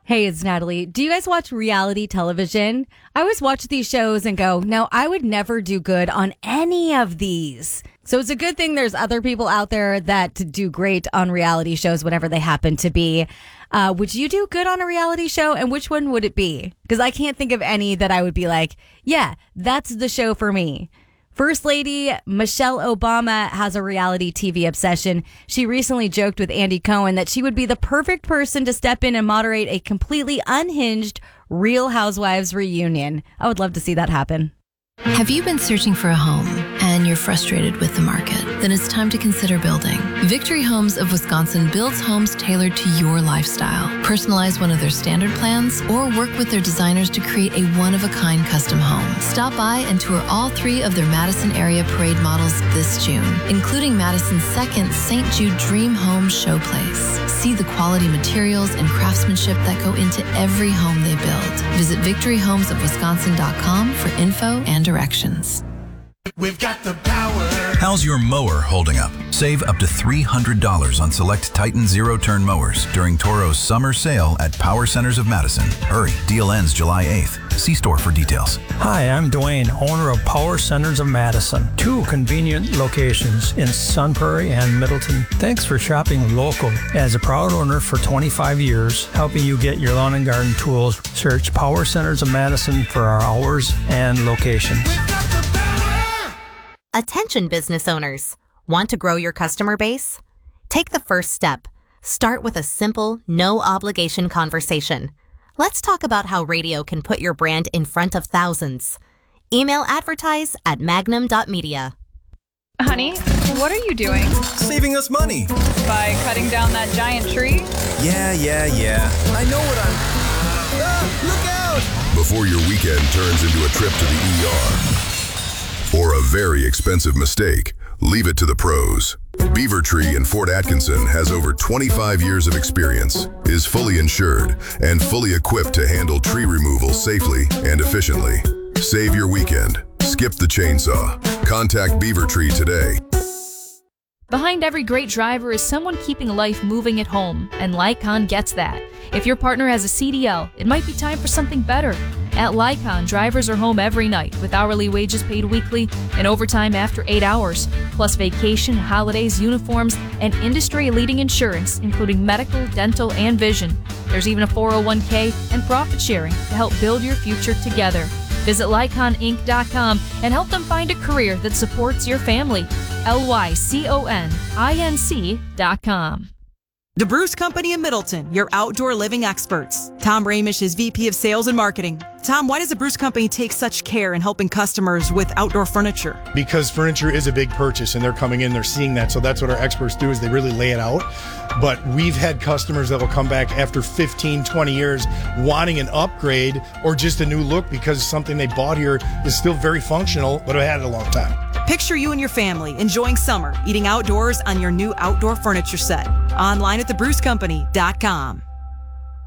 Hey, it's Natalie. Do you guys watch reality television? I always watch these shows and go, no, I would never do good on any of these. So it's a good thing there's other people out there that do great on reality shows, whatever they happen to be. Would you do good on a reality show? And which one would it be? Because I can't think of any that I would be like, yeah, that's the show for me. First Lady Michelle Obama has a reality TV obsession. She recently joked with Andy Cohen that she would be the perfect person to step in and moderate a completely unhinged Real Housewives reunion. I would love to see that happen. Have you been searching for a home and you're frustrated with the market? Then it's time to consider building. Victory Homes of Wisconsin builds homes tailored to your lifestyle. Personalize one of their standard plans or work with their designers to create a one-of-a-kind custom home. Stop by and tour all 3 of their Madison area parade models this June, including Madison's second St. Jude Dream Home Showplace. See the quality materials and craftsmanship that go into every home they build. Visit victoryhomesofwisconsin.com for info and directions. We've got the power. How's your mower holding up? Save up to $300 on select Titan zero-turn mowers during Toro's summer sale at Power Centers of Madison. Hurry, deal ends July 8th. See store for details. Hi, I'm Dwayne, owner of Power Centers of Madison. 2 convenient locations in Sun Prairie and Middleton. Thanks for shopping local. As a proud owner for 25 years, helping you get your lawn and garden tools, search Power Centers of Madison for our hours and location. Attention business owners. Want to grow your customer base? Take the first step. Start with a simple, no-obligation conversation. Let's talk about how radio can put your brand in front of thousands. Email advertise@magnum.media. Honey, what are you doing? Saving us money. By cutting down that giant tree? Yeah. I know what I'm... look out! Before your weekend turns into a trip to the ER. Or a very expensive mistake, leave it to the pros. Beaver Tree in Fort Atkinson has over 25 years of experience, is fully insured, and fully equipped to handle tree removal safely and efficiently. Save your weekend. Skip the chainsaw. Contact Beaver Tree today. Behind every great driver is someone keeping life moving at home, and Lycon gets that. If your partner has a CDL, it might be time for something better. At Lycon, drivers are home every night with hourly wages paid weekly and overtime after 8 hours, plus vacation, holidays, uniforms, and industry-leading insurance, including medical, dental, and vision. There's even a 401k and profit sharing to help build your future together. Visit LyconInc.com and help them find a career that supports your family. LYCONINC.com. The Bruce Company in Middleton, your outdoor living experts. Tom Ramish is VP of Sales and Marketing. Tom, why does the Bruce Company take such care in helping customers with outdoor furniture? Because furniture is a big purchase and they're coming in, they're seeing that. So that's what our experts do, is they really lay it out. But we've had customers that will come back after 15, 20 years wanting an upgrade or just a new look because something they bought here is still very functional, but have had it a long time. Picture you and your family enjoying summer, eating outdoors on your new outdoor furniture set. Online at thebrucecompany.com.